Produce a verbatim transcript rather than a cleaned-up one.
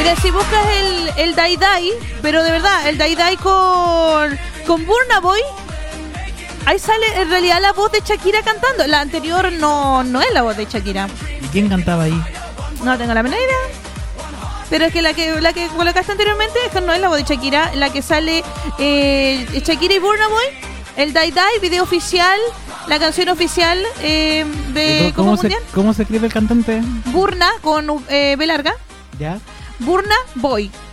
Mira, si buscas el, el Dai Dai, pero de verdad, el Dai Dai con, con Burna Boy, ahí sale en realidad la voz de Shakira cantando. La anterior no, no es la voz de Shakira. ¿Y quién cantaba ahí? No tengo la menor idea. Pero es que la que la que colocaste anteriormente es que no es la voz de Shakira. La que sale eh, Shakira y Burna Boy, el Dai Dai, video oficial, la canción oficial eh, de ¿Cómo, Copa se, Mundial. ¿Cómo se escribe el cantante? Burna con eh, B larga. ¿Ya? Burna Boy.